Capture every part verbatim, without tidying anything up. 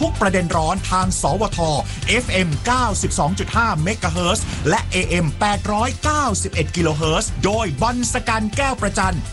ทุกประเด็นร้อนทางสวท เอฟ เอ็ม เก้าสิบสองจุดห้า เมกะเฮิรตซ์และ เอ เอ็ม แปดร้อยเก้าสิบเอ็ด กิโลเฮิรตซ์โดยบอลสกันแก้วประจัน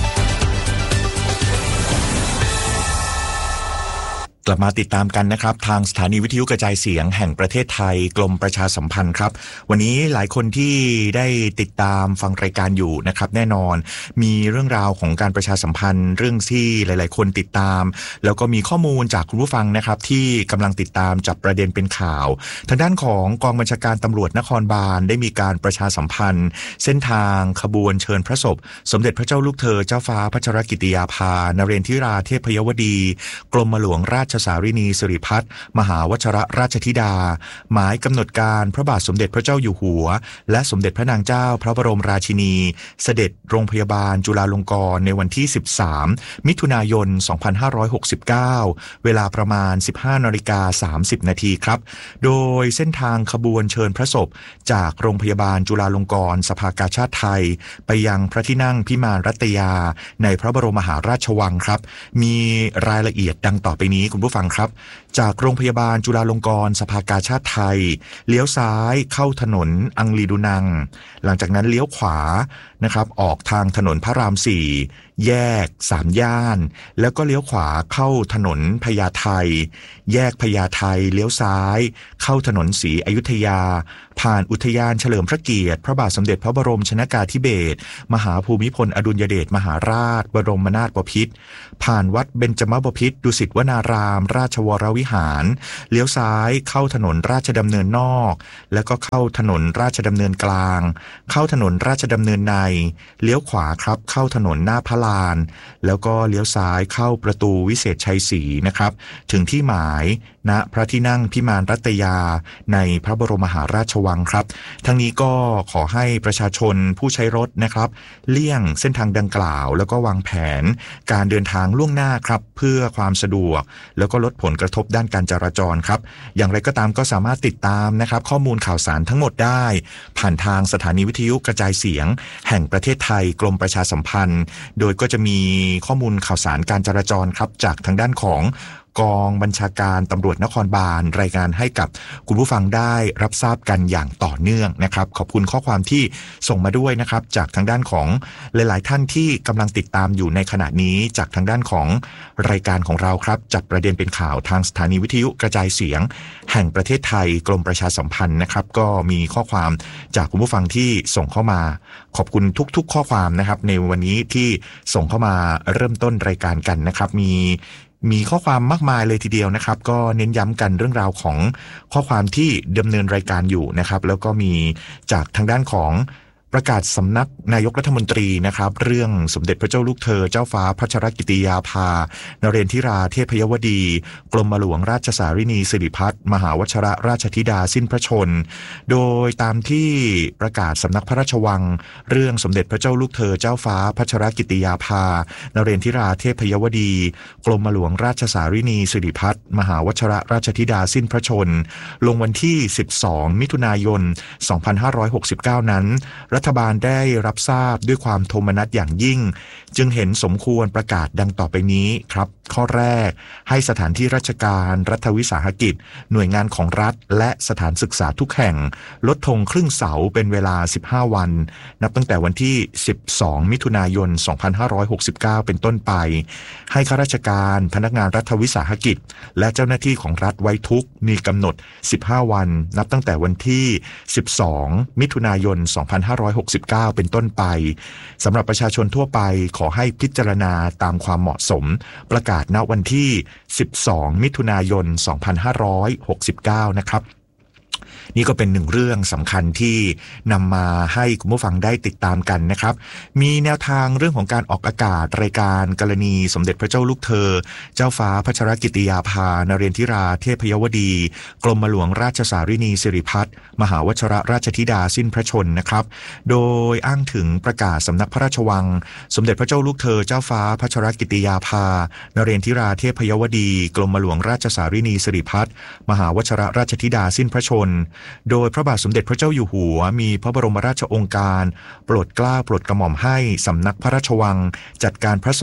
กลับมาติดตามกันนะครับทางสถานีวิทยุกระจายเสียงแห่งประเทศไทยกรมประชาสัมพันธ์ครับวันนี้หลายคนที่ได้ติดตามฟังรายการอยู่นะครับแน่นอนมีเรื่องราวของการประชาสัมพันธ์เรื่องที่หลายๆคนติดตามแล้วก็มีข้อมูลจากคุณผู้ฟังนะครับที่กำลังติดตามจับประเด็นเป็นข่าวทางด้านของกองบัญชาการตำรวจนครบาลได้มีการประชาสัมพันธ์เส้นทางขบวนเชิญพระศพสมเด็จพระเจ้าลูกเธอเจ้าฟ้าพัชรกิติยาภานเรนทิราเทพยวดีกรมหลวงราชสารินีสิริพัฒน์มหาวชิรราชธิดาหมายกำหนดการพระบาทสมเด็จพระเจ้าอยู่หัวและสมเด็จพระนางเจ้าพระบรมราชินีเสด็จโรงพยาบาลจุฬาลงกรณ์ในวันที่สิบสามมิถุนายนสองพันห้าร้อยหกสิบเก้าเวลาประมาณ สิบห้านาฬิกาสามสิบนาทีครับโดยเส้นทางขบวนเชิญพระศพจากโรงพยาบาลจุฬาลงกรณ์สภากาชาดไทยไปยังพระที่นั่งพิมานรัตยาในพระบรมมหาราชวังครับมีรายละเอียดดังต่อไปนี้คุณผู้ฟังครับจากโรงพยาบาลจุฬาลงกรณ์สภากาชาดไทยเลี้ยวซ้ายเข้าถนนอังรีดูนังหลังจากนั้นเลี้ยวขวานะครับออกทางถนนพระรามสี่แยกสามย่านแล้วก็เลี้ยวขวาเข้าถนนพญาไทแยกพญาไทเลี้ยวซ้ายเข้าถนนศรีอยุธยาผ่านอุทยานเฉลิมพระเกียรติพระบาทสมเด็จพระบรมชนกาธิเบศรมหาภูมิพลอดุลยเดชมหาราชบรมนาถบพิตรผ่านวัดเบญจมบพิตรดุสิตวนารามราชวรวิหารเลี้ยวซ้ายเข้าถนนราชดำเนินนอกแล้วก็เข้าถนนราชดำเนินกลางเข้าถนนราชดำเนินในเลี้ยวขวาครับเข้าถนนหน้าพระลานแล้วก็เลี้ยวซ้ายเข้าประตูวิเศษชัยศรีนะครับถึงที่หมายณพระที่นั่งพิมานรัตยาในพระบรมมหาราชวังครับทั้งนี้ก็ขอให้ประชาชนผู้ใช้รถนะครับเลี่ยงเส้นทางดังกล่าวแล้วก็วางแผนการเดินทางล่วงหน้าครับเพื่อความสะดวกแล้วก็ลดผลกระทบด้านการจราจรครับอย่างไรก็ตามก็สามารถติดตามนะครับข้อมูลข่าวสารทั้งหมดได้ผ่านทางสถานีวิทยุกระจายเสียงแห่งประเทศไทยกรมประชาสัมพันธ์โดยก็จะมีข้อมูลข่าวสารการจราจรครับจากทางด้านของกองบัญชาการตำรวจนครบาลรายงานให้กับคุณผู้ฟังได้รับทราบกันอย่างต่อเนื่องนะครับขอบคุณข้อความที่ส่งมาด้วยนะครับจากทางด้านของหลายๆท่านที่กำลังติดตามอยู่ในขณะนี้จากทางด้านของรายการของเราครับจับประเด็นเป็นข่าวทางสถานีวิทยุกระจายเสียงแห่งประเทศไทยกรมประชาสัมพันธ์นะครับก็มีข้อความจากคุณผู้ฟังที่ส่งเข้ามาขอบคุณทุกๆข้อความนะครับในวันนี้ที่ส่งเข้ามาเริ่มต้นรายการกันนะครับมีมีข้อความมากมายเลยทีเดียวนะครับก็เน้นย้ำกันเรื่องราวของข้อความที่ดำเนินรายการอยู่นะครับแล้วก็มีจากทางด้านของประกาศสำนักนายกรัฐมนตรีนะครับเรื่องสมเด็จพระเจ้าลูกเธอเจ้าฟ้าพัชรกิติยาภานเรนทิราเทพยวดีกรมหลวงราชสารินีสิริพัฒน์มหาวชิรราชธิดาสิ้นพระชนโดยตามที่ประกาศสำนักพระราชวังเรื่องสมเด็จพระเจ้าลูกเธอเจ้าฟ้าพัชรกิติยาภานเรนทิราเทพยวดีกรมหลวงราชสารินีสิริพัฒน์มหาวชิรราชธิดาสิ้นพระชนลงวันที่สิบสองมิถุนายนสองพันห้าร้อยหกสิบเก้านั้นรัฐบาลได้รับทราบด้วยความโทมนัสอย่างยิ่งจึงเห็นสมควรประกาศดังต่อไปนี้ครับข้อแรกให้สถานที่ราชการรัฐวิสาหกิจหน่วยงานของรัฐและสถานศึกษาทุกแห่งลดธงครึ่งเสาเป็นเวลาสิบห้าวันนับตั้งแต่วันที่สิบสองมิถุนายนสองพันห้าร้อยหกสิบเก้าเป็นต้นไปให้ข้าราชการพนักงานรัฐวิสาหกิจและเจ้าหน้าที่ของรัฐไว้ทุกมีกำหนดสิบห้าวันนับตั้งแต่วันที่สิบสองมิถุนายนสองพันห้าร้อยหกสิบเก้าเป็นต้นไปสำหรับประชาชนทั่วไปขอให้พิจารณาตามความเหมาะสมประกาศณวันที่สิบสองมิถุนายนสองพันห้าร้อยหกสิบเก้านะครับนี่ก็เป็นหนึ่งเรื่องสำคัญที่นำมาให้คุณผู้ฟังได้ติดตามกันนะครับมีแนวทางเรื่องของการออกอากาศรายการกรณีสมเด็จพระเจ้าลูกเธอเจ้าฟ้าพัชรกิติยาภานเรนทิราเทพยวดีกรมหลวงราชสารินีสิริพัฒน์มหาวชิรราชธิดาสิ้นพระชนนะครับโดยอ้างถึงประกาศสำนักพระราชวังสมเด็จพระเจ้าลูกเธอเจ้าฟ้าพัชรกิติยาภานเรนทิราเทพยวดีกรมหลวงราชสารินีสิริพัฒน์มหาวชิรราชธิดาสิ้นพระชนโดยพระบาทสมเด็จพระเจ้าอยู่หัวมีพระบรมราชโองการโปรดเกล้าโปรดกระหม่อมให้สำนักพระราชวังจัดการพระศพ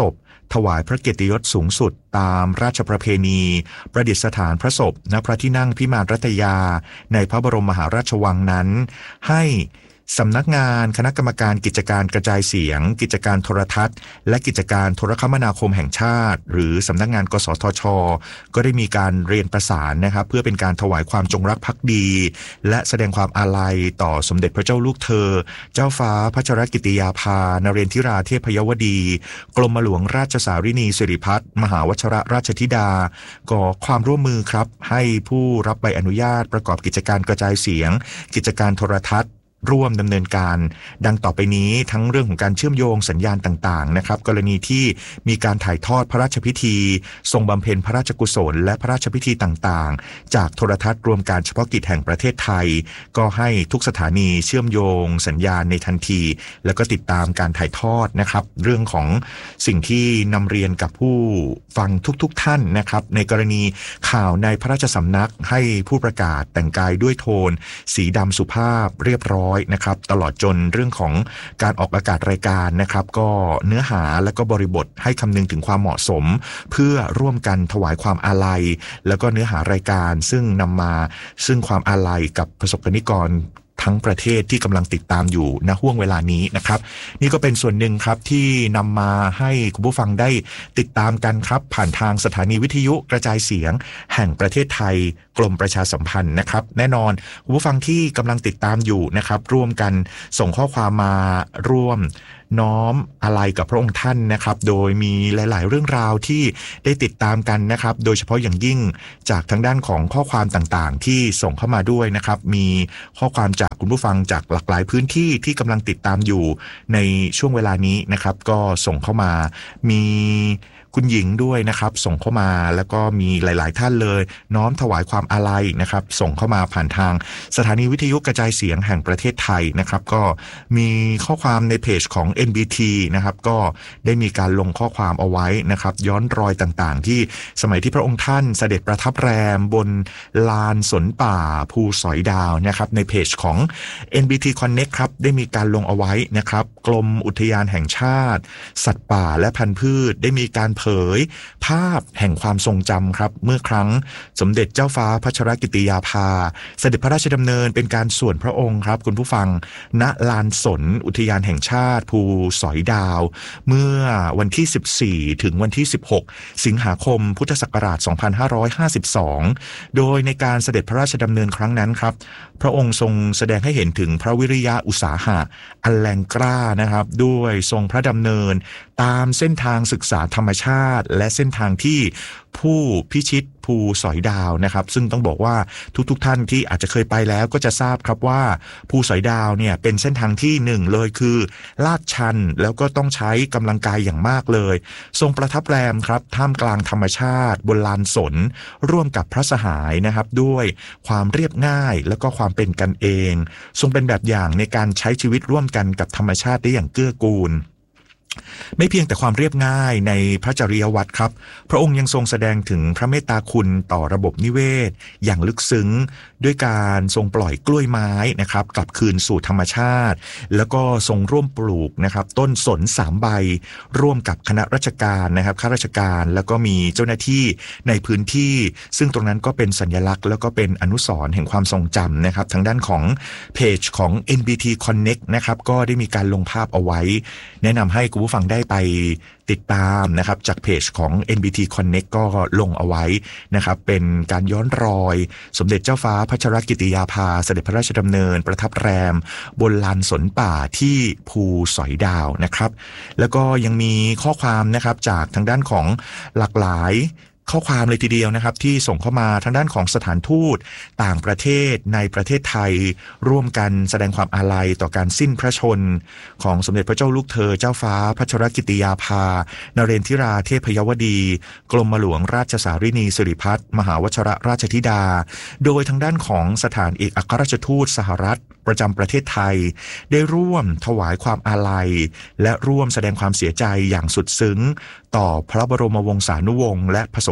ถวายพระเกียรติยศสูงสุดตามราชประเพณีประดิษฐานพระศพณพระที่นั่งพิมานรัตยาในพระบรมมหาราชวังนั้นให้สำนักงานคณะกรรมการกิจการกระจายเสียงกิจการโทรทัศน์และกิจการโทรคมนาคมแห่งชาติหรือสำนักงานกสทช.ก็ได้มีการเรียนประสานนะครับเพื่อเป็นการถวายความจงรักภักดีและแสดงความอาลัยต่อสมเด็จพระเจ้าลูกเธอเจ้าฟ้าพัชรกิติยาภานเรนทิราเทพยวดีกรมหลวงราชสารินีสิริพัฒน์มหาวชรราชธิดาก่อความร่วมมือครับให้ผู้รับใบอนุญาตประกอบกิจการกระจายเสียงกิจการโทรทัศน์ร่วมดำเนินการดังต่อไปนี้ทั้งเรื่องของการเชื่อมโยงสัญญาณต่างๆนะครับกรณีที่มีการถ่ายทอดพระราชพิธีทรงบำเพ็ญพระราชกุศลและพระราชพิธีต่างๆจากโทรทัศน์รวมการเฉพาะกิจแห่งประเทศไทยก็ให้ทุกสถานีเชื่อมโยงสัญญาณในทันทีแล้วก็ติดตามการถ่ายทอดนะครับเรื่องของสิ่งที่นำเรียนกับผู้ฟังทุกๆท่านนะครับในกรณีข่าวในพระราชสำนักให้ผู้ประกาศแต่งกายด้วยโทนสีดำสุภาพเรียบร้อยนะครับตลอดจนเรื่องของการออกอากาศรายการนะครับก็เนื้อหาและก็บริบทให้คำนึงถึงความเหมาะสมเพื่อร่วมกันถวายความอาลัยแล้วก็เนื้อหารายการซึ่งนำมาซึ่งความอาลัยกับประสบกนิกรทั้งประเทศที่กำลังติดตามอยู่ณห่วงเวลานี้นะครับนี่ก็เป็นส่วนหนึ่งครับที่นำมาให้คุณผู้ฟังได้ติดตามกันครับผ่านทางสถานีวิทยุกระจายเสียงแห่งประเทศไทยกรมประชาสัมพันธ์นะครับแน่นอนคุณผู้ฟังที่กำลังติดตามอยู่นะครับร่วมกันส่งข้อความมาร่วมน้อมอาลัยกับพระองค์ท่านนะครับโดยมีหลายๆเรื่องราวที่ได้ติดตามกันนะครับโดยเฉพาะอย่างยิ่งจากทางด้านของข้อความต่างๆที่ส่งเข้ามาด้วยนะครับมีข้อความจากคุณผู้ฟังจากหลากหลายพื้นที่ที่กำลังติดตามอยู่ในช่วงเวลานี้นะครับก็ส่งเข้ามามีคุณหญิงด้วยนะครับส่งเข้ามาแล้วก็มีหลายๆท่านเลยน้อมถวายความอาลัยนะครับส่งเข้ามาผ่านทางสถานีวิทยุกระจายเสียงแห่งประเทศไทยนะครับก็มีข้อความในเพจของ เอ็น บี ที นะครับก็ได้มีการลงข้อความเอาไว้นะครับย้อนรอยต่างๆที่สมัยที่พระองค์ท่านเสด็จประทับแรมบนลานสนป่าภูสอยดาวนะครับในเพจของ เอ็น บี ที Connect ครับได้มีการลงเอาไว้นะครับกรมอุทยานแห่งชาติสัตว์ป่าและพันธุ์พืชได้มีการเผยภาพแห่งความทรงจำครับเมื่อครั้งสมเด็จเจ้าฟ้าพัชรกิติยาภาเสด็จพระราชดำเนินเป็นการส่วนพระองค์ครับคุณผู้ฟังณลานสนอุทยานแห่งชาติภูสอยดาวเมื่อวันที่สิบสี่ถึงวันที่สิบหกสิงหาคมพุทธศักราชสองพันห้าร้อยห้าสิบสองโดยในการเสด็จพระราชดำเนินครั้งนั้นครับพระองค์ทรงแสดงให้เห็นถึงพระวิริยะอุตสาหะอันแรงกล้านะครับด้วยทรงพระดำเนินตามเส้นทางศึกษาธรรมชาติและเส้นทางที่ผู้พิชิตภูสอยดาวนะครับซึ่งต้องบอกว่าทุกๆ ท่านที่อาจจะเคยไปแล้วก็จะทราบครับว่าภูสอยดาวเนี่ยเป็นเส้นทางที่หนึ่งเลยคือลาดชันแล้วก็ต้องใช้กำลังกายอย่างมากเลยทรงประทับแรมครับท่ามกลางธรรมชาติบนลานสนร่วมกับพระสหายนะครับด้วยความเรียบง่ายแล้วก็ความเป็นกันเองทรงเป็นแบบอย่างในการใช้ชีวิตร่วมกันกับธรรมชาติได้อย่างเกื้อกูลไม่เพียงแต่ความเรียบง่ายในพระจริยวัตรครับพระองค์ยังทรงแสดงถึงพระเมตตาคุณต่อระบบนิเวศอย่างลึกซึ้งด้วยการทรงปล่อยกล้วยไม้นะครับกลับคืนสู่ธรรมชาติแล้วก็ทรงร่วมปลูกนะครับต้นสนสามใบร่วมกับคณะราชการนะครับข้าราชการแล้วก็มีเจ้าหน้าที่ในพื้นที่ซึ่งตรงนั้นก็เป็นสัญลักษณ์แล้วก็เป็นอนุสรณ์แห่งความทรงจำนะครับทางด้านของเพจของ เอ็น บี ที Connect นะครับก็ได้มีการลงภาพเอาไว้แนะนำให้คุณผู้ฟังได้ไปติดตามนะครับจากเพจของ เอ็น บี ที Connect ก็ลงเอาไว้นะครับเป็นการย้อนรอยสมเด็จเจ้าฟ้าพัชรกิติยาภาเสด็จพระราชดำเนินประทับแรมบนลานสนป่าที่ภูสอยดาวนะครับแล้วก็ยังมีข้อความนะครับจากทางด้านของหลากหลายข้อความเลยทีเดียวนะครับที่ส่งเข้ามาทางด้านของสถานทูตต่างประเทศในประเทศไทยร่วมกันแสดงความอาลัยต่อการสิ้นพระชนของสมเด็จพระเจ้าลูกเธอเจ้าฟ้าพัชรกิติยาภานเรนทิราเทพยวดีกรมหลวงราชสารินีสิริพัฒน์มหาวชรราชธิดาโดยทางด้านของสถานเอกอัครราชทูตสหรัฐประจำประเทศไทยได้ร่วมถวายความอาลัยและร่วมแสดงความเสียใจอย่างสุดซึ้งต่อพระบรมวงศานุวงศ์และประสบ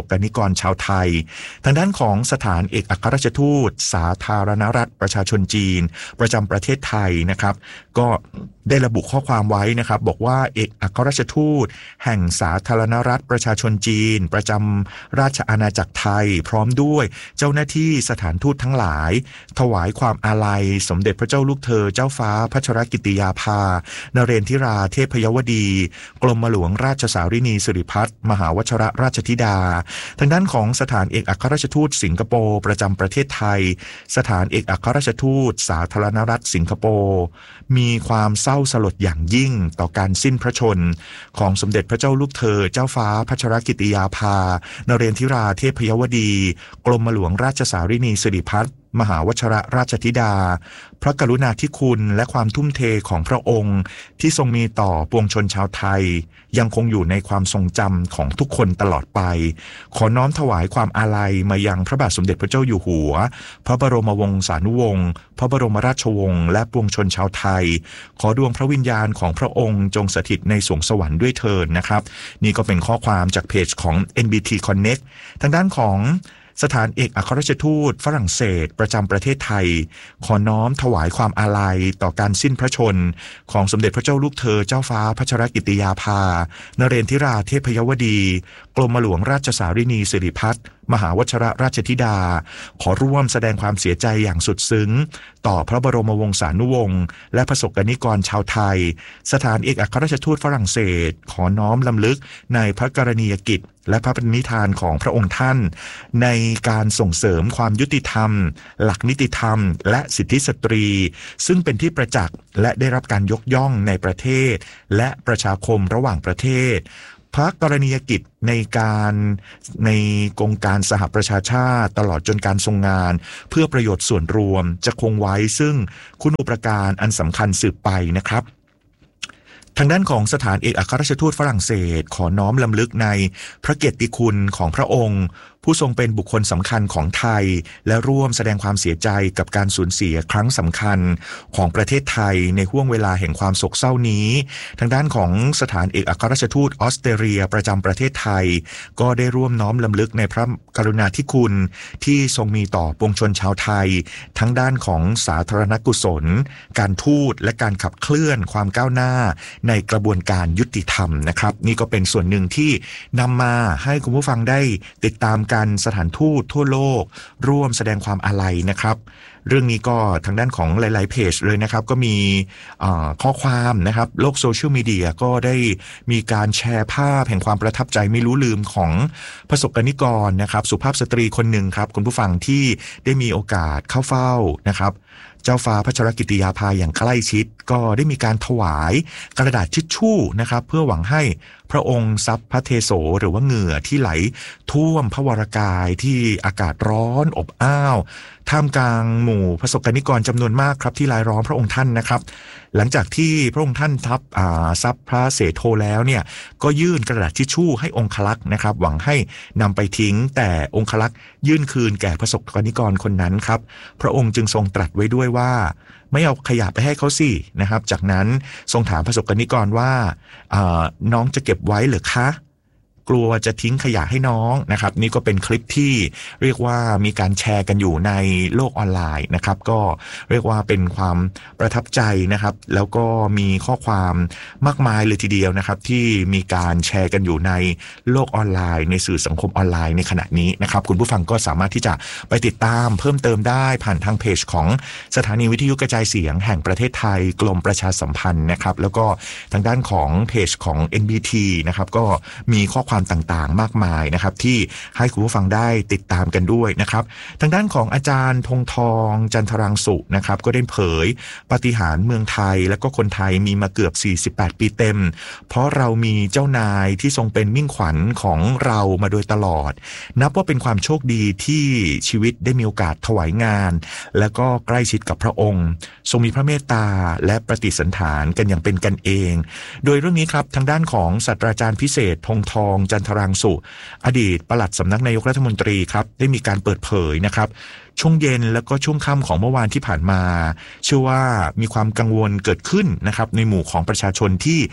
กนิกรชาวไทยทางด้านของสถานเอกอัครราชทูตสาธารณรัฐประชาชนจีนประจำประเทศไทยนะครับก็ได้ระบุข้อความไว้นะครับบอกว่าเอกอัครราชทูตแห่งสาธารณรัฐประชาชนจีนประจำราชอาณาจักรไทยพร้อมด้วยเจ้าหน้าที่สถานทูตทั้งหลายถวายความอาลัยสมเด็จพระเจ้าลูกเธอเจ้าฟ้าพัชรกิติยาภานเรนทิราเทพยวดีกรมหลวงราชสารินีสิริพัฒน์มหาวชิรราชธิดาทางด้านของสถานเอกอัครราชทูตสิงคโปร์ประจำประเทศไทยสถานเอกอัครราชทูตสาธารณรัฐสิงคโปร์มีความเศร้าสลดอย่างยิ่งต่อการสิ้นพระชนของสมเด็จพระเจ้าลูกเธอเจ้าฟ้าพัชรกิติยาภานเรนทิราเทพยวดีกรมหลวงราชสารินีสิริพัฒน์มหาวชิรราชธิดาพระกรุณาธิคุณและความทุ่มเทของพระองค์ที่ทรงมีต่อปวงชนชาวไทยยังคงอยู่ในความทรงจำของทุกคนตลอดไปขอน้อมถวายความอาลัยมายังพระบาทสมเด็จพระเจ้าอยู่หัวพระบรมวงศานุวงศ์พระบรมราชวงศ์และปวงชนชาวไทยขอดวงพระวิญญาณของพระองค์จงสถิตในสวงสวรรค์ด้วยเถิดนะครับนี่ก็เป็นข้อความจากเพจของ เอ็น บี ที Connect ทางด้านของสถานเอกอัครราชทูตฝรั่งเศสประจำประเทศไทยขอน้อมถวายความอาลัยต่อการสิ้นพระชนของสมเด็จพระเจ้าลูกเธอเจ้าฟ้าพัชรกิติยาภานเรนทิราเทพยวดีกรมหลวงราชสารินีสิริพัฒน์มหาวชิรราชธิดาขอร่วมแสดงความเสียใจอย่างสุดซึ้งต่อพระบรมวงศานุวงศ์และประสบกนิกรชาวไทยสถานเอกอัครราชทูตฝรั่งเศสขอน้อมลำลึกในพระกรณียกิจและพระปณิธานของพระองค์ท่านในการส่งเสริมความยุติธรรมหลักนิติธรรมและสิทธิสตรีซึ่งเป็นที่ประจักษ์และได้รับการยกย่องในประเทศและประชาคมระหว่างประเทศพระกรณียกิจในการในกองการสหประชาชาติตลอดจนการทรงงานเพื่อประโยชน์ส่วนรวมจะคงไว้ซึ่งคุณูปการอันสำคัญสืบไปนะครับทางด้านของสถานเอกอัครราชทูตฝรั่งเศสขอน้อมลำลึกในพระเกียรติคุณของพระองค์ผู้ทรงเป็นบุคคลสำคัญของไทยและร่วมแสดงความเสียใจกับการสูญเสียครั้งสำคัญของประเทศไทยในห้วงเวลาแห่งความโศกเศร้านี้ทางด้านของสถานเอกอัครราชทูตออสเตรเลียประจำประเทศไทยก็ได้ร่วมน้อมลำลึกในพระกรุณาธิคุณที่ทรงมีต่อปวงชนชาวไทยทั้งด้านของสาธารณกุศลการทูตและการขับเคลื่อนความก้าวหน้าในกระบวนการยุติธรรมนะครับนี่ก็เป็นส่วนหนึ่งที่นำมาให้คุณผู้ฟังได้ติดตามกันสถานทูตทั่วโลกร่วมแสดงความอาลัยนะครับเรื่องนี้ก็ทางด้านของหลายๆเพจเลยนะครับก็มีข้อความนะครับโลกโซเชียลมีเดียก็ได้มีการแชร์ภาพแห่งความประทับใจไม่รู้ลืมของประสบกนิกรนะครับสุภาพสตรีคนหนึ่งครับคุณผู้ฟังที่ได้มีโอกาสเข้าเฝ้านะครับเจ้าฟ้าพัชรกิติยาภาอย่างใกล้ชิดก็ได้มีการถวายกระดาษทิชชู่นะครับเพื่อหวังให้พระองค์ซับพระเทโสหรือว่าเหงื่อที่ไหลท่วมพระวรกายที่อากาศร้อนอบอ้าวท่ามกลางหมู่ประสบกนิกรจำนวนมากครับที่รายล้อมพระองค์ท่านนะครับหลังจากที่พระองค์ท่านทับอ่าซับพระเสโทแล้วเนี่ยก็ยื่นกระดาษทิชชู่ให้องคลักษ์นะครับหวังให้นำไปทิ้งแต่องคลักษ์ยื่นคืนแก่ประสบกนิกรคนนั้นครับพระองค์จึงทรงตรัสไว้ด้วยว่าไม่เอาขยะไปให้เขาสินะครับจากนั้นทรงถามประสบกนิกรว่าน้องจะเก็บไว้หรือคะกลัวจะทิ้งขยะให้น้องนะครับนี่ก็เป็นคลิปที่เรียกว่ามีการแชร์กันอยู่ในโลกออนไลน์นะครับก็เรียกว่าเป็นความประทับใจนะครับแล้วก็มีข้อความมากมายเลยทีเดียวนะครับที่มีการแชร์กันอยู่ในโลกออนไลน์ในสื่อสังคมออนไลน์ในขณะนี้นะครับคุณผู้ฟังก็สามารถที่จะไปติดตามเพิ่มเติมได้ผ่านทางเพจของสถานีวิทยุกระจายเสียงแห่งประเทศไทยกรมประชาสัมพันธ์นะครับแล้วก็ทางด้านของเพจของ เอ็น บี ที นะครับก็มีข้อความต่างๆมากมายนะครับที่ให้คุณผู้ฟังได้ติดตามกันด้วยนะครับทางด้านของอาจารย์ธงทองจันทรังสุนะครับก็ได้เผยปาฏิหาริย์เมืองไทยและก็คนไทยมีมาเกือบสี่สิบแปดปีเต็มเพราะเรามีเจ้านายที่ทรงเป็นมิ่งขวัญของเรามาโดยตลอดนับว่าเป็นความโชคดีที่ชีวิตได้มีโอกาสถวายงานและก็ใกล้ชิดกับพระองค์ทรงมีพระเมตตาและปฏิสันถานกันอย่างเป็นกันเองโดยเรื่องนี้ครับทางด้านของศาสตราจารย์พิเศษธงทองจันทรังสุอดีตปลัดสำนักนายกรัฐมนตรีครับได้มีการเปิดเผยนะครับช่วงเย็นแล้วก็ช่วงค่ำของเมื่อวานที่ผ่านมาเชื่อว่ามีความกังวลเกิดขึ้นนะครับในหมู่ของประชาชนที่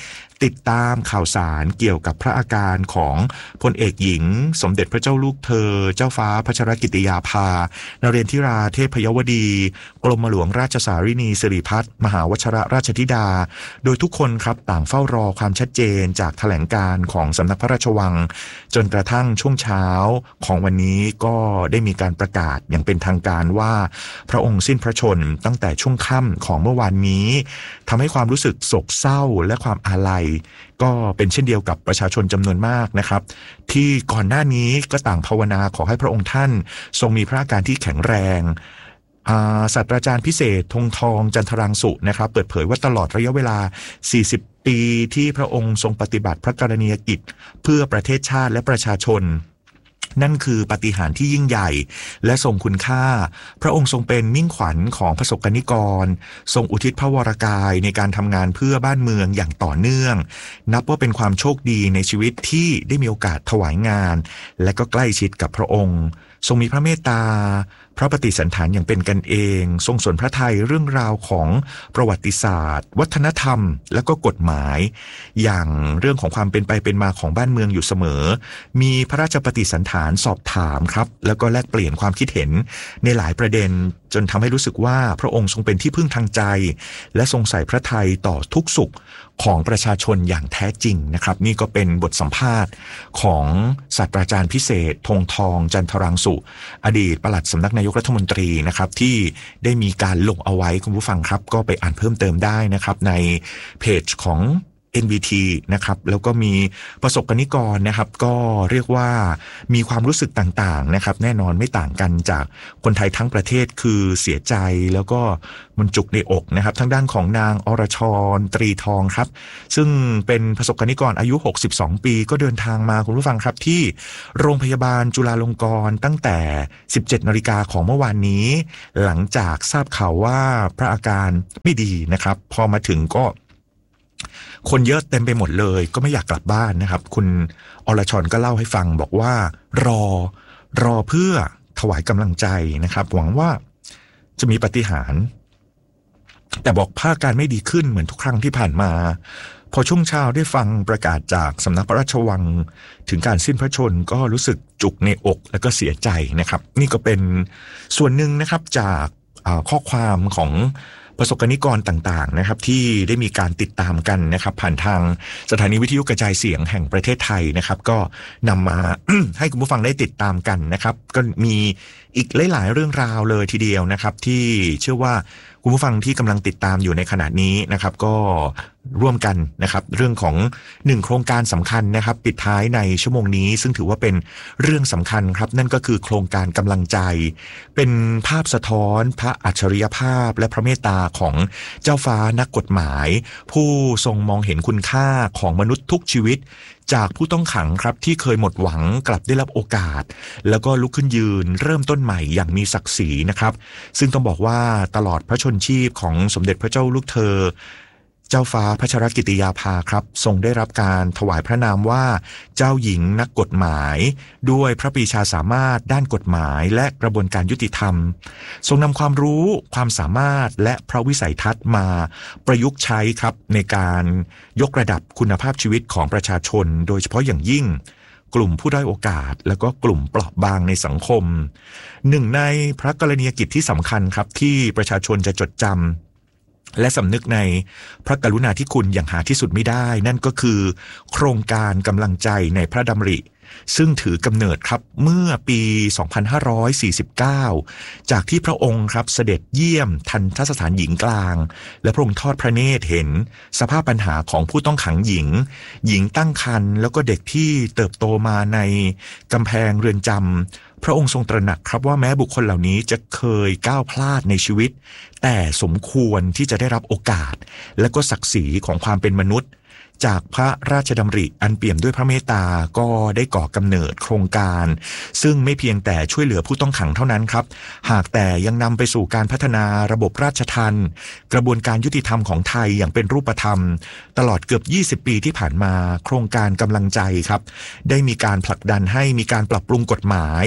ติดตามข่าวสารเกี่ยวกับพระอาการของพลเอกหญิงสมเด็จพระเจ้าลูกเธอเจ้าฟ้าพัชรกิติยาภานเรนทิราเทพยวดีกรมหลวงราชสารินีสิริพัฒน์มหาวชรราชธิดาโดยทุกคนครับต่างเฝ้ารอความชัดเจนจากแถลงการของสำนักพระราชวังจนกระทั่งช่วงเช้าของวันนี้ก็ได้มีการประกาศอย่างเป็นทางการว่าพระองค์สิ้นพระชนม์ตั้งแต่ช่วงค่ำของเมื่อวานนี้ทำให้ความรู้สึกโศกเศร้าและความอาลัยก็เป็นเช่นเดียวกับประชาชนจำนวนมากนะครับที่ก่อนหน้านี้ก็ต่างภาวนาขอให้พระองค์ท่านทรงมีพระอาการที่แข็งแรงศาสตราจารย์พิเศษธงทองจันทรังสุนะครับเปิดเผยว่าตลอดระยะเวลาสี่สิบปีที่พระองค์ทรงปฏิบัติพระกรณียกิจเพื่อประเทศชาติและประชาชนนั่นคือปาฏิหาริย์ที่ยิ่งใหญ่และทรงคุณค่าพระองค์ทรงเป็นมิ่งขวัญของประสบกนิกรทรงอุทิศพระวรกายในการทำงานเพื่อบ้านเมืองอย่างต่อเนื่องนับว่าเป็นความโชคดีในชีวิตที่ได้มีโอกาสถวายงานและก็ใกล้ชิดกับพระองค์ทรงมีพระเมตตาพระปฏิสันถานอย่างเป็นกันเองทรงสนพระทัยเรื่องราวของประวัติศาสตร์วัฒนธรรมและก็กฎหมายอย่างเรื่องของความเป็นไปเป็นมาของบ้านเมืองอยู่เสมอมีพระราชปฏิสันถานสอบถามครับแล้วก็แลกเปลี่ยนความคิดเห็นในหลายประเด็นจนทำให้รู้สึกว่าพระองค์ทรงเป็นที่พึ่งทางใจและทรงใส่พระทัยต่อทุกสุขของประชาชนอย่างแท้จริงนะครับนี่ก็เป็นบทสัมภาษณ์ของศาสตราจารย์พิเศษธงทองจันทรังสุอดีตปลัดสำนักนายกรัฐมนตรีนะครับที่ได้มีการลงเอาไว้คุณผู้ฟังครับก็ไปอ่านเพิ่มเติมได้นะครับในเพจของ เอ็น วี ที นะครับแล้วก็มีประสบกนิกรนะครับก็เรียกว่ามีความรู้สึกต่างๆนะครับแน่นอนไม่ต่างกันจากคนไทยทั้งประเทศคือเสียใจแล้วก็มันจุกในอกนะครับทั้งด้านของนางอรชรตรีทองครับซึ่งเป็นประสบกนิกรอายุหกสิบสองปีก็เดินทางมาคุณผู้ฟังครับที่โรงพยาบาลจุฬาลงกรณ์ตั้งแต่ สิบเจ็ดนาฬิกาของเมื่อวานนี้หลังจากทราบข่าวว่าพระอาการไม่ดีนะครับพอมาถึงก็คนเยอะเต็มไปหมดเลยก็ไม่อยากกลับบ้านนะครับคุณอรชรก็เล่าให้ฟังบอกว่ารอรอเพื่อถวายกำลังใจนะครับหวังว่าจะมีปาฏิหาริย์แต่บอกภาพการไม่ดีขึ้นเหมือนทุกครั้งที่ผ่านมาพอช่วงเช้าได้ฟังประกาศจากสำนักพระราชวังถึงการสิ้นพระชนม์ก็รู้สึกจุกในอกและก็เสียใจนะครับนี่ก็เป็นส่วนหนึ่งนะครับจากข้อความของประสบกนิกรต่างๆนะครับที่ได้มีการติดตามกันนะครับผ่านทางสถานีวิทยุกระจายเสียงแห่งประเทศไทยนะครับก็นำมา ให้คุณผู้ฟังได้ติดตามกันนะครับก็มีอีกหลายๆเรื่องราวเลยทีเดียวนะครับที่เชื่อว่าคุณผู้ฟังที่กำลังติดตามอยู่ในขณะนี้นะครับก็ร่วมกันนะครับเรื่องของหนึ่งโครงการสำคัญนะครับปิดท้ายในชั่วโมงนี้ซึ่งถือว่าเป็นเรื่องสำคัญครับนั่นก็คือโครงการกำลังใจเป็นภาพสะท้อนพระอัจฉริยภาพและพระเมตตาของเจ้าฟ้านักกฎหมายผู้ทรงมองเห็นคุณค่าของมนุษย์ทุกชีวิตจากผู้ต้องขังครับที่เคยหมดหวังกลับได้รับโอกาสแล้วก็ลุกขึ้นยืนเริ่มต้นใหม่อย่างมีศักดิ์ศรีนะครับซึ่งต้องบอกว่าตลอดพระชนชีพของสมเด็จพระเจ้าลูกเธอเจ้าฟ้าพัชรกิติยาภาครับทรงได้รับการถวายพระนามว่าเจ้าหญิงนักกฎหมายด้วยพระปรีชาสามารถด้านกฎหมายและกระบวนการยุติธรรมทรงนำความรู้ความสามารถและพระวิสัยทัศน์มาประยุกต์ใช้ครับในการยกระดับคุณภาพชีวิตของประชาชนโดยเฉพาะอย่างยิ่งกลุ่มผู้ด้อยโอกาสแล้วก็กลุ่มเปราะบางในสังคมหนึ่งในพระกรณียกิจที่สำคัญครับที่ประชาชนจะจดจำและสำนึกในพระกรุณาธิคุณอย่างหาที่สุดไม่ได้นั่นก็คือโครงการกำลังใจในพระดำริซึ่งถือกำเนิดครับเมื่อปี สองพันห้าร้อยสี่สิบเก้า จากที่พระองค์ครับเสด็จเยี่ยมทัณฑสถานหญิงกลางและพระองค์ทอดพระเนตรเห็นสภาพปัญหาของผู้ต้องขังหญิงหญิงตั้งครรภ์แล้วก็เด็กที่เติบโตมาในกำแพงเรือนจำพระองค์ทรงตระหนักครับว่าแม้บุคคลเหล่านี้จะเคยก้าวพลาดในชีวิตแต่สมควรที่จะได้รับโอกาสและก็ศักดิ์ศรีของความเป็นมนุษย์จากพระราชดำริอันเปี่ยมด้วยพระเมตตาก็ได้ก่อกำเนิดโครงการซึ่งไม่เพียงแต่ช่วยเหลือผู้ต้องขังเท่านั้นครับหากแต่ยังนำไปสู่การพัฒนาระบบราชทัณฑ์กระบวนการยุติธรรมของไทยอย่างเป็นรูปธรรมตลอดเกือบยี่สิบปีที่ผ่านมาโครงการกำลังใจครับได้มีการผลักดันให้มีการปรับปรุงกฎหมาย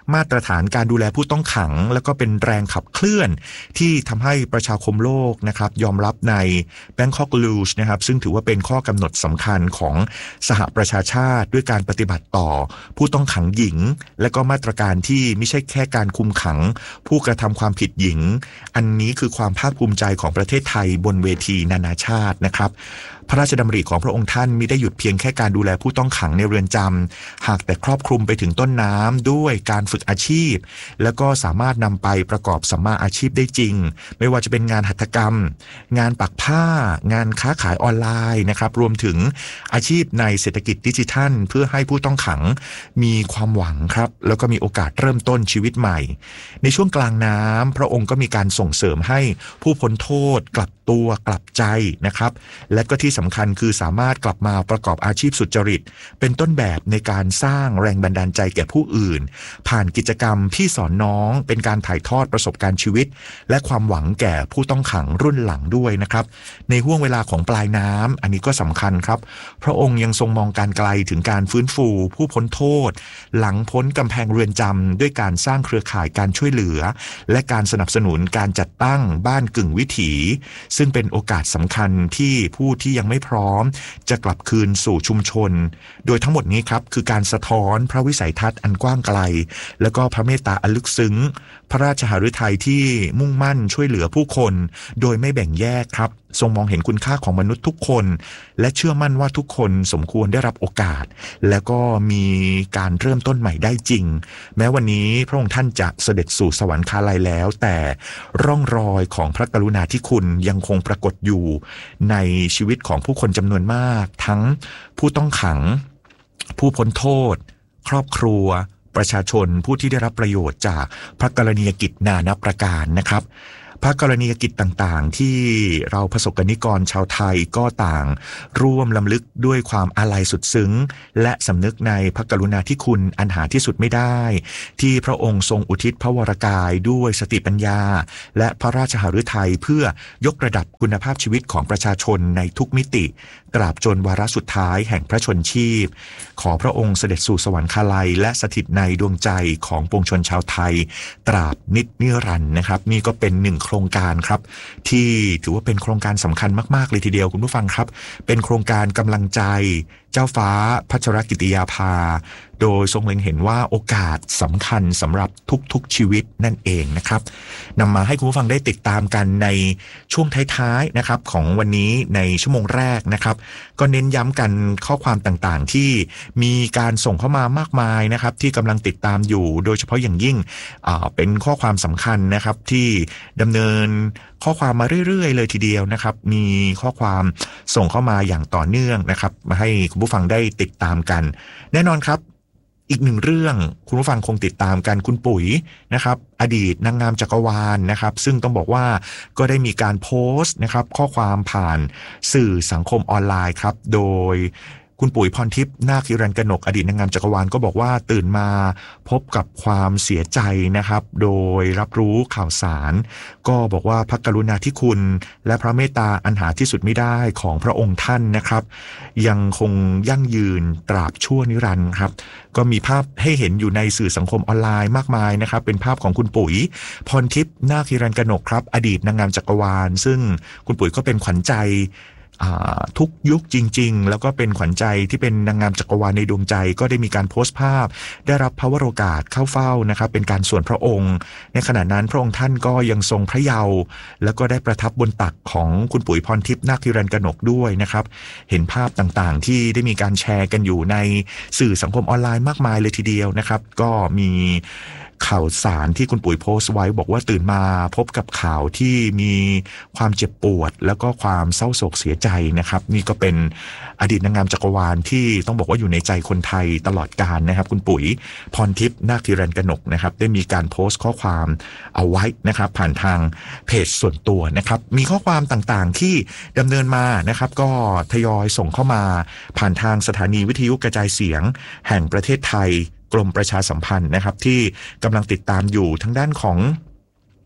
มาตรฐานการดูแลผู้ต้องขังแล้วก็เป็นแรงขับเคลื่อนที่ทำให้ประชาคมโลกนะครับยอมรับใน Bangkok Rules นะครับซึ่งถือว่าเป็นข้อกำหนดสำคัญของสหประชาชาติด้วยการปฏิบัติต่อผู้ต้องขังหญิงและก็มาตรการที่ไม่ใช่แค่การคุมขังผู้กระทำความผิดหญิงอันนี้คือความภาคภูมิใจของประเทศไทยบนเวทีนานาชาตินะครับพระราชดำริของพระองค์ท่านมิได้หยุดเพียงแค่การดูแลผู้ต้องขังในเรือนจำหากแต่ครอบคลุมไปถึงต้นน้ำด้วยการฝึกอาชีพแล้วก็สามารถนำไปประกอบสัมมาอาชีพได้จริงไม่ว่าจะเป็นงานหัตถกรรมงานปักผ้างานค้าขายออนไลน์นะครับรวมถึงอาชีพในเศรษฐกิจดิจิทัลเพื่อให้ผู้ต้องขังมีความหวังครับแล้วก็มีโอกาสเริ่มต้นชีวิตใหม่ในช่วงกลางน้ำพระองค์ก็มีการส่งเสริมให้ผู้พ้นโทษกลับตัวกลับใจนะครับและก็ที่สำคัญคือสามารถกลับมาประกอบอาชีพสุจริตเป็นต้นแบบในการสร้างแรงบันดาลใจแก่ผู้อื่นผ่านกิจกรรมพี่สอนน้องเป็นการถ่ายทอดประสบการณ์ชีวิตและความหวังแก่ผู้ต้องขังรุ่นหลังด้วยนะครับในห่วงเวลาของปลายน้ำอันนี้ก็สำคัญครับพระองค์ยังทรงมองการไกลถึงการฟื้นฟูผู้พ้นโทษหลังพ้นกำแพงเรือนจำด้วยการสร้างเครือข่ายการช่วยเหลือและการสนับสนุนการจัดตั้งบ้านกึ่งวิถีซึ่งเป็นโอกาสสำคัญที่ผู้ที่ยังไม่พร้อมจะกลับคืนสู่ชุมชนโดยทั้งหมดนี้ครับคือการสะท้อนพระวิสัยทัศน์อันกว้างไกลแล้วก็พระเมตตาอันลึกซึ้งพระราชหฤทัยที่มุ่งมั่นช่วยเหลือผู้คนโดยไม่แบ่งแยกครับทรงมองเห็นคุณค่าของมนุษย์ทุกคนและเชื่อมั่นว่าทุกคนสมควรได้รับโอกาสแล้วก็มีการเริ่มต้นใหม่ได้จริงแม้วันนี้พระองค์ท่านจะเสด็จสู่สวรรคาลัยแล้วแต่ร่องรอยของพระกรุณาธิคุณยังคงปรากฏอยู่ในชีวิตของผู้คนจำนวนมากทั้งผู้ต้องขังผู้พ้นโทษครอบครัวประชาชนผู้ที่ได้รับประโยชน์จากพระกรณียกิจนานับประการนะครับพระกรณียกิจต่างๆที่เราประสบกนิกรชาวไทยก็ต่างร่วมลำลึกด้วยความอาลัยสุดซึ้งและสำนึกในพระกรุณาธิคุณอันหาที่สุดไม่ได้ที่พระองค์ทรงอุทิศพระวรกายด้วยสติปัญญาและพระราชหฤทัยเพื่อยกระดับคุณภาพชีวิตของประชาชนในทุกมิติตราบจนวาระสุดท้ายแห่งพระชนชีพขอพระองค์เสด็จสู่สวรรคาลัยและสถิตในดวงใจของปวงชนชาวไทยตราบนิจนิรันดร์นะครับนี่ก็เป็นหนึ่งโครงการครับที่ถือว่าเป็นโครงการสำคัญมากๆเลยทีเดียวคุณผู้ฟังครับเป็นโครงการกำลังใจเจ้าฟ้าพัชรกิติยาภาโดยทรงเล็งเห็นว่าโอกาสสำคัญสำหรับทุกๆชีวิตนั่นเองนะครับนำมาให้คุณผู้ฟังได้ติดตามกันในช่วงท้ายๆนะครับของวันนี้ในชั่วโมงแรกนะครับก็เน้นย้ำกันข้อความต่างๆที่มีการส่งเข้ามามากมายนะครับที่กำลังติดตามอยู่โดยเฉพาะอย่างยิ่งเป็นข้อความสำคัญนะครับที่ดำเนินข้อความมาเรื่อยๆเลยทีเดียวนะครับมีข้อความส่งเข้ามาอย่างต่อเนื่องนะครับมาให้คุณผู้ฟังได้ติดตามกันแน่นอนครับอีกหนึ่งเรื่องคุณผู้ฟังคงติดตามกันคุณปุ๋ยนะครับอดีตนางงามจักรวาลนะครับซึ่งต้องบอกว่าก็ได้มีการโพสต์นะครับข้อความผ่านสื่อสังคมออนไลน์ครับโดยคุณปุ๋ยพรทิพย์นาคฮิรัญกนกอดีตนางงามจักรวาลก็บอกว่าตื่นมาพบกับความเสียใจนะครับโดยรับรู้ข่าวสารก็บอกว่าพระกรุณาธิคุณและพระเมตตาอันหาที่สุดไม่ได้ของพระองค์ท่านนะครับยังคงยั่งยืนตราบชั่วนิรันดร์ครับก็มีภาพให้เห็นอยู่ในสื่อสังคมออนไลน์มากมายนะครับเป็นภาพของคุณปุ๋ยพรทิพย์นาคฮิรัญกนกครับอดีตนางงามจักรวาลซึ่งคุณปุ๋ยก็เป็นขวัญใจทุกยุคจริงๆแล้วก็เป็นขวัญใจที่เป็นนางงามจักรวาลในดวงใจก็ได้มีการโพสต์ภาพได้รับพระวโรกาสเข้าเฝ้านะครับเป็นการส่วนพระองค์ในขณะนั้นพระองค์ท่านก็ยังทรงพระเยาว์แล้วก็ได้ประทับบนตักของคุณปุ๋ยพรทิพย์นาคฮิรัญกนกด้วยนะครับเห็นภาพต่างๆที่ได้มีการแชร์กันอยู่ในสื่อสังคมออนไลน์มากมายเลยทีเดียวนะครับก็มีข่าวสารที่คุณปุ๋ยโพสต์ไว้บอกว่าตื่นมาพบกับข่าวที่มีความเจ็บปวดแล้วก็ความเศร้าโศกเสียใจนะครับนี่ก็เป็นอดีตนางงามจักรวาลที่ต้องบอกว่าอยู่ในใจคนไทยตลอดกาลนะครับคุณปุ๋ยพรทิพย์นาคฮิรัญกนกนะครับได้มีการโพสต์ข้อความเอาไว้นะครับผ่านทางเพจส่วนตัวนะครับมีข้อความต่างๆที่ดำเนินมานะครับก็ทยอยส่งเข้ามาผ่านทางสถานีวิทยุกระจายเสียงแห่งประเทศไทยกรมประชาสัมพันธ์นะครับที่กำลังติดตามอยู่ทางด้านของ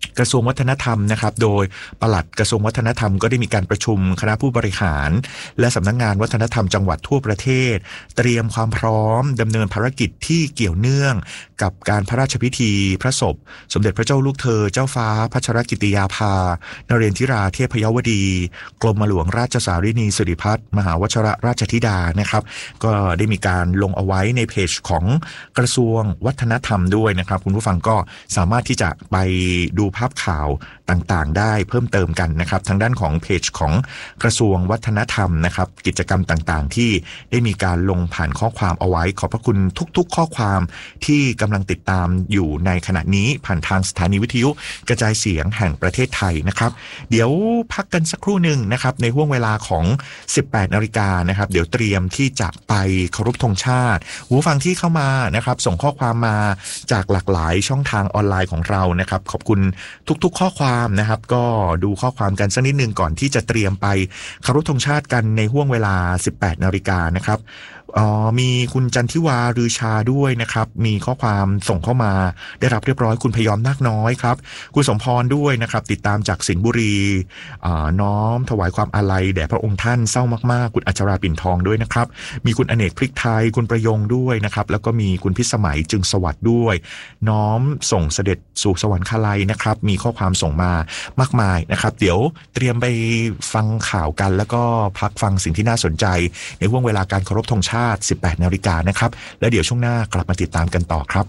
กระทรวงวัฒนธรรมนะครับโดยปลัดกระทรวงวัฒนธรรมก็ได้มีการประชุมคณะผู้บริหารและสำนักงานวัฒนธรรมจังหวัดทั่วประเทศเตรียมความพร้อมดำเนินภารกิจที่เกี่ยวเนื่องกับการพระราชพิธีพระศพสมเด็จพระเจ้าลูกเธอเจ้าฟ้าพัชรกิติยาภานเรนทิราเทพยวดีกรมหลวงราชสารินีสิริพัฒน์มหาวชิรราชธิดานะครับก็ได้มีการลงเอาไว้ในเพจของกระทรวงวัฒนธรรมด้วยนะครับคุณผู้ฟังก็สามารถที่จะไปดูภาพข่าวต่างๆได้เพิ่มเติมกันนะครับทางด้านของเพจของกระทรวงวัฒนธรรมนะครับกิจกรรมต่างๆที่ได้มีการลงผ่านข้อความเอาไว้ขอบพระคุณทุกๆข้อความที่กำลังติดตามอยู่ในขณะนี้ผ่านทางสถานีวิทยุกระจายเสียงแห่งประเทศไทยนะครับเดี๋ยวพักกันสักครู่หนึ่งนะครับในห่วงเวลาของ สิบแปดนาฬิกานะครับเดี๋ยวเตรียมที่จะไปเคารพธงชาติผู้ฟังที่เข้ามานะครับส่งข้อความมาจากหลากหลายช่องทางออนไลน์ของเรานะครับขอบคุณทุกๆข้อความนะครับก็ดูข้อความกันสักนิดนึงก่อนที่จะเตรียมไปเคารพธงชาติกันในห่วงเวลา สิบแปดนาฬิกานะครับอ๋อมีคุณจันทิวารือชาด้วยนะครับมีข้อความส่งเข้ามาได้รับเรียบร้อยคุณพยอมนาคน้อยครับคุณสมพรด้วยนะครับติดตามจากสิงห์บุรีน้อมถวายความอาลัยแด่พระองค์ท่านเศร้ามากๆคุณอัชราปิ่นทองด้วยนะครับมีคุณอเนกพริกไทยคุณประยงด้วยนะครับแล้วก็มีคุณพิสมัยจึงสวัสดิ์ด้วยน้อมส่งเสด็จสู่สวรรคาลัยนะครับมีข้อความส่งมามากมายนะครับเดี๋ยวเตรียมไปฟังข่าวกันแล้วก็พักฟังสิ่งที่น่าสนใจในห่วงเวลาการเคารพธงชาติสิบแปดนาฬิกานะครับแล้วเดี๋ยวช่วงหน้ากลับมาติดตามกันต่อครับ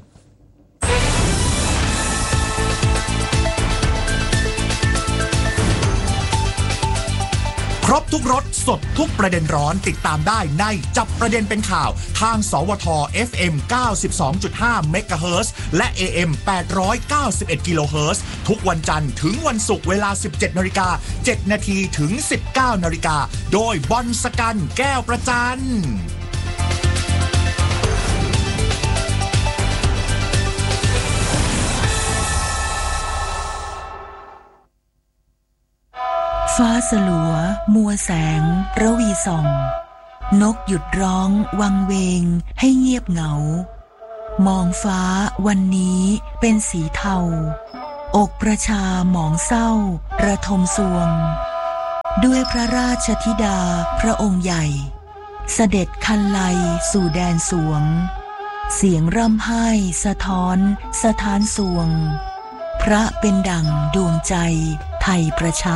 ครบทุกรสสดทุกประเด็นร้อนติดตามได้ในจับประเด็นเป็นข่าวทางสวท เอฟ เอ็ม เก้าสิบสองจุดห้า เมกะเฮิรตซ์และ เอ เอ็ม แปดร้อยเก้าสิบเอ็ด กิโลเฮิรตซ์ทุกวันจันทร์ถึงวันศุกร์เวลา สิบเจ็ดนาฬิกาเจ็ดนาทีถึง สิบเก้านาฬิกาโดยบอลสกันแก้วประจันฟ้าสลัวมัวแสงระวีส่องนกหยุดร้องวังเวงให้เงียบเหงามองฟ้าวันนี้เป็นสีเทาอกประชาหมองเศร้าระทมสวงด้วยพระราชธิดาพระองค์ใหญ่เสด็จคันไลสู่แดนสวงเสียงร่ำไห้สะท้อนสถานสวงพระเป็นดั่งดวงใจไทยประชา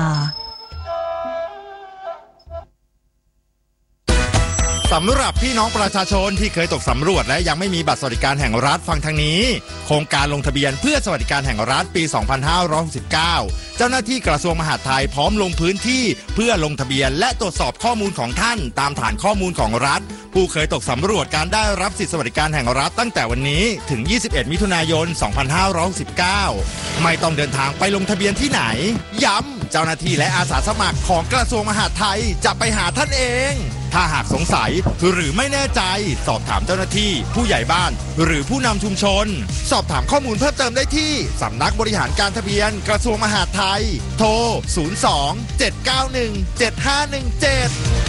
สำหรับพี่น้องประชาชนที่เคยตกสำรวจและยังไม่มีบัตรสวัสดิการแห่งรัฐฟังทางนี้โครงการลงทะเบียนเพื่อสวัสดิการแห่งรัฐปี สองพันห้าร้อยหกสิบเก้า เจ้าหน้าที่กระทรวงมหาดไทยพร้อมลงพื้นที่เพื่อลงทะเบียนและตรวจสอบข้อมูลของท่านตามฐานข้อมูลของรัฐผู้เคยตกสำรวจการได้รับสิทธิสวัสดิการแห่งรัฐตั้งแต่วันนี้ถึง ยี่สิบเอ็ด มิถุนายน สองพันห้าร้อยหกสิบเก้า ไม่ต้องเดินทางไปลงทะเบียนที่ไหนย้ำเจ้าหน้าที่และอาสาสมัครของกระทรวงมหาดไทยจะไปหาท่านเองถ้าหากสงสัยหรือไม่แน่ใจสอบถามเจ้าหน้าที่ผู้ใหญ่บ้านหรือผู้นำชุมชนสอบถามข้อมูลเพิ่มเติมได้ที่สำนักบริหารการทะเบียนกระทรวงมหาดไทยโทรศูนย์ สอง เจ็ด เก้า หนึ่ง เจ็ด ห้า หนึ่ง เจ็ด